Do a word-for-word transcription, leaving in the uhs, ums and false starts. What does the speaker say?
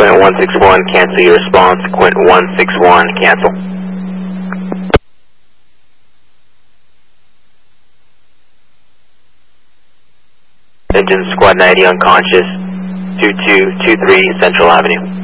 Quint one six one, cancel your response. Quint one six one, cancel. Engine Squad ninety unconscious, two two two three Central Avenue.